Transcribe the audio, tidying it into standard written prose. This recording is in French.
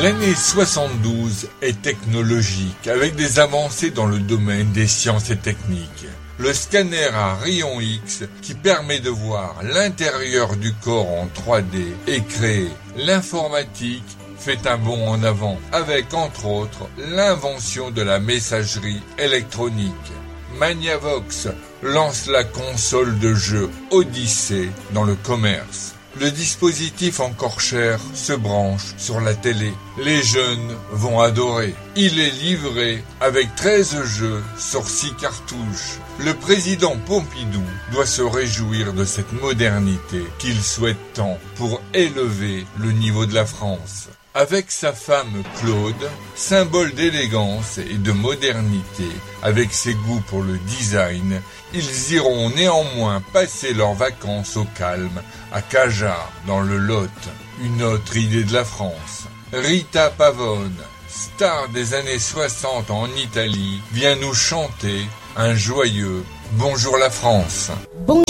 L'année 72 est technologique, avec des avancées dans le domaine des sciences et techniques. Le scanner à rayons X, qui permet de voir l'intérieur du corps en 3D, est créé. L'informatique fait un bond en avant, avec entre autres l'invention de la messagerie électronique. Magnavox lance la console de jeu Odyssey dans le commerce. Le dispositif encore cher se branche sur la télé. Les jeunes vont adorer. Il est livré avec 13 jeux sur 6 cartouches. Le président Pompidou doit se réjouir de cette modernité qu'il souhaite tant pour élever le niveau de la France. Avec sa femme Claude, symbole d'élégance et de modernité, avec ses goûts pour le design, ils iront néanmoins passer leurs vacances au calme à Cajar, dans le Lot, une autre idée de la France. Rita Pavone, star des années 60 en Italie, vient nous chanter un joyeux Bonjour la France. Bonjour